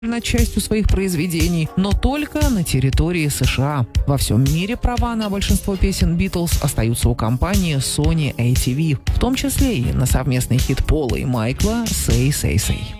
над частью своих произведений, но только на территории США. Во всем мире права на большинство песен Beatles остаются у компании Sony ATV, в том числе и на совместный хит Пола и Майкла «Say, Say, Say».